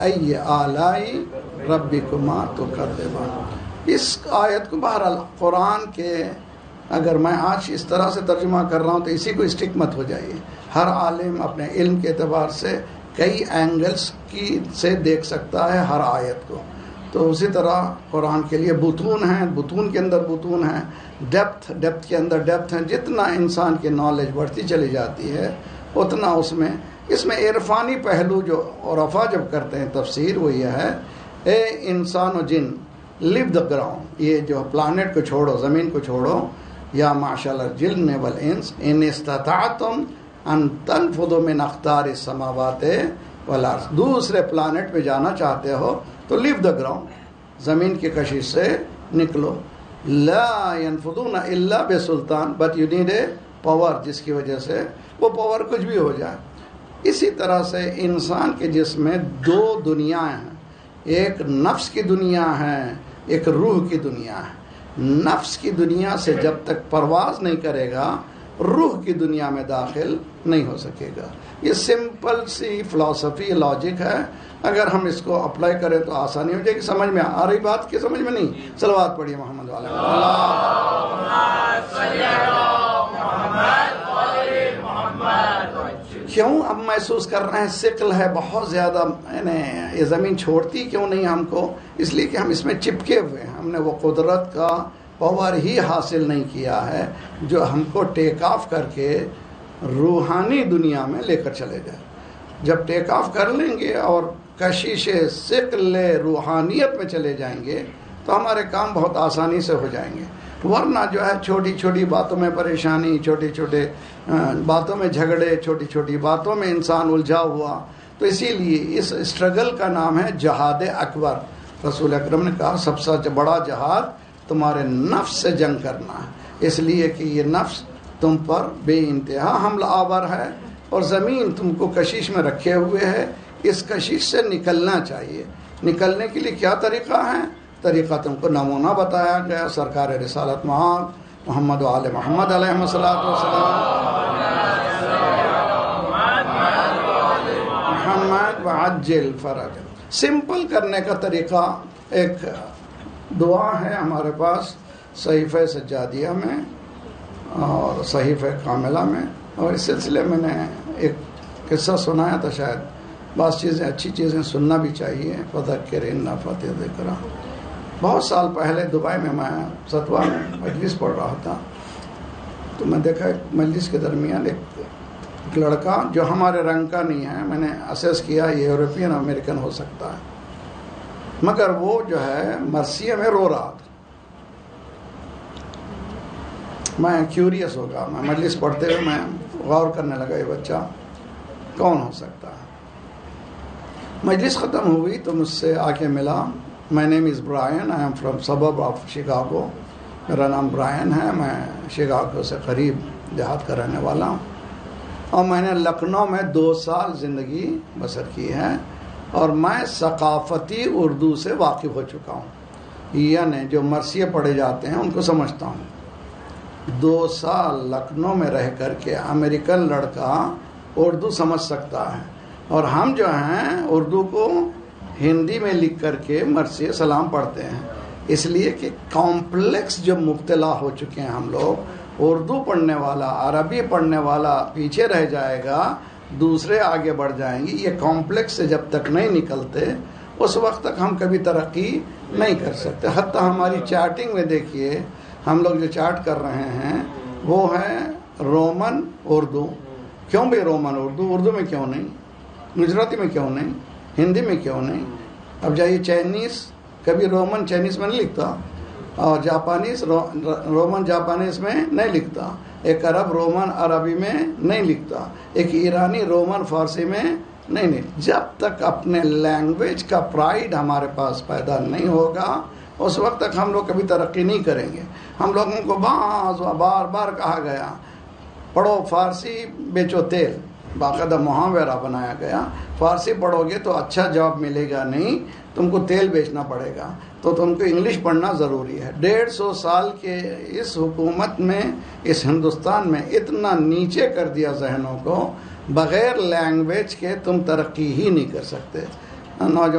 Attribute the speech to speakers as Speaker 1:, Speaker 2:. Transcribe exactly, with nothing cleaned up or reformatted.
Speaker 1: ای آلائی ربکما تکذبان۔ اس آیت کو بہرحال قرآن کے اگر میں آج اس طرح سے ترجمہ کر رہا ہوں تو اسی کو اسٹک مت ہو جائیے۔ ہر عالم اپنے علم کے اعتبار سے کئی اینگلز کی سے دیکھ سکتا ہے ہر آیت کو، تو اسی طرح قرآن کے لیے بطون ہیں، بطون کے اندر بطون ہیں، ڈیپتھ ڈیپتھ کے اندر ڈیپتھ ہیں۔ جتنا انسان کی نالج بڑھتی چلی جاتی ہے اتنا اس میں اس میں عرفانی پہلو جو عرفا جب کرتے ہیں تفسیر وہ یہ ہے، اے انسان و جن لیو دا گراؤنڈ، یہ جو پلانٹ کو چھوڑو، زمین کو چھوڑو، یا معشر الجن والانس ان استطعتم ان تنفذوا من اقطار السماوات والارض، دوسرے پلانٹ پہ جانا چاہتے ہو تو لیو دا گراؤنڈ، زمین کی کشش سے نکلو۔ لا ينفذون الا بسلطان، but you need a power جس کی وجہ سے وہ پاور کچھ بھی ہو جائے۔ اسی طرح سے انسان کے جسم میں دو دنیا ہیں، ایک نفس کی دنیا ہے، ایک روح کی دنیا ہے۔ نفس کی دنیا سے جب تک پرواز نہیں کرے گا روح کی دنیا میں داخل نہیں ہو سکے گا۔ یہ سمپل سی فلسفی لاجک ہے، اگر ہم اس کو اپلائی کریں تو آسانی ہو جائے گی۔ سمجھ میں آ رہی بات کہ سمجھ میں نہیں؟ صلوات پڑھیے محمد والے کیوں اب محسوس کر رہے ہیں ثقل ہے بہت زیادہ، یعنی یہ زمین چھوڑتی کیوں نہیں ہم کو؟ اس لیے کہ ہم اس میں چپکے ہوئے ہیں، ہم نے وہ قدرت کا پاور ہی حاصل نہیں کیا ہے جو ہم کو ٹیک آف کر کے روحانی دنیا میں لے کر چلے جائے۔ جب ٹیک آف کر لیں گے اور کشش ثقل روحانیت میں چلے جائیں گے تو ہمارے کام بہت آسانی سے ہو جائیں گے، ورنہ جو ہے چھوٹی چھوٹی باتوں میں پریشانی، چھوٹی چھوٹے باتوں میں جھگڑے، چھوٹی چھوٹی باتوں میں انسان الجھا ہوا۔ تو اسی لیے اس اسٹرگل کا نام ہے جہاد اکبر۔ رسول اکرم نے کہا سب سے بڑا جہاد تمہارے نفس سے جنگ کرنا ہے، اس لیے کہ یہ نفس تم پر بے انتہا حملہ آور ہے اور زمین تم کو کشش میں رکھے ہوئے ہے۔ اس کشش سے نکلنا چاہیے۔ نکلنے کے لیے کیا طریقہ ہے؟ طریقہ تم کو نمونہ بتایا گیا، سرکار رسالت محمد محمد و آل محمد علیہ الصلوۃ والسلام، محمد وعجل فرج۔ سمپل کرنے کا طریقہ ایک دعا ہے ہمارے پاس صحیفہ سجادیہ میں اور صحیفہ کاملہ میں، اور اس سلسلے میں نے ایک قصہ سنایا تھا، شاید بعض چیزیں اچھی چیزیں سننا بھی چاہیے۔ فذکر ان نفعت الذکریٰ۔ بہت سال پہلے دبئی میں میں ستوا میں مجلس پڑھ رہا تھا، تو میں دیکھا ایک مجلس کے درمیان ایک ایک لڑکا جو ہمارے رنگ کا نہیں ہے، میں نے اسیس کیا یہ یورپین امریکن ہو سکتا ہے، مگر وہ جو ہے مرثیہ میں رو رہا تھا۔ میں کیوریس ہو گیا، میں مجلس پڑھتے ہوئے میں غور کرنے لگا یہ بچہ کون ہو سکتا ہے۔ مجلس ختم ہوئی تو مجھ سے آ کے ملا، My name is Brian, I am from suburb of Chicago. میرا نام برائن ہے، میں شکاگو سے قریب دیہات کا رہنے والا ہوں، اور میں نے لکھنؤ میں دو سال زندگی بسر کی ہے، اور میں ثقافتی اردو سے واقف ہو چکا ہوں، یعنی جو مرثیے پڑھے جاتے ہیں ان کو سمجھتا ہوں۔ دو سال لکھنؤ میں رہ کر کے امریکن لڑکا اردو سمجھ سکتا ہے، اور ہم جو ہیں اردو کو ہندی میں لکھ کر کے مرثیہ سلام پڑھتے ہیں، اس لیے کہ کمپلیکس جو مبتلا ہو چکے ہیں ہم لوگ، اردو پڑھنے والا عربی پڑھنے والا پیچھے رہ جائے گا، دوسرے آگے بڑھ جائیں گی۔ یہ کمپلیکس سے جب تک نہیں نکلتے اس وقت تک ہم کبھی ترقی نہیں کر سکتے۔ حتیٰ ہماری چارٹنگ میں دیکھیے، ہم لوگ جو چارٹ کر رہے ہیں وہ ہے رومن اردو۔ کیوں بھی رومن اردو؟ اردو میں کیوں نہیں؟ گجراتی میں کیوں نہیں؟ ہندی میں کیوں نہیں؟ اب جائیے چائنیز، کبھی رومن چائنیز میں نہیں لکھتا، اور جاپانیز رو, رومن جاپانیز میں نہیں لکھتا، ایک عرب رومن عربی میں نہیں لکھتا، ایک ایرانی رومن فارسی میں نہیں نہیں جب تک اپنے لینگویج کا پرائیڈ ہمارے پاس پیدا نہیں ہوگا اس وقت تک ہم لوگ کبھی ترقی نہیں کریں گے۔ ہم لوگوں کو بعض بار بار کہا گیا پڑھو فارسی بیچو تیل، باقاعدہ محاورہ بنایا گیا، فارسی پڑھو گے تو اچھا جاب ملے گا نہیں، تم کو تیل بیچنا پڑے گا، تو تم کو انگلش پڑھنا ضروری ہے۔ ڈیڑھ سو سال کے اس حکومت میں، اس ہندوستان میں اتنا نیچے کر دیا ذہنوں کو، بغیر لینگویج کے تم ترقی ہی نہیں کر سکتے۔ نوجوان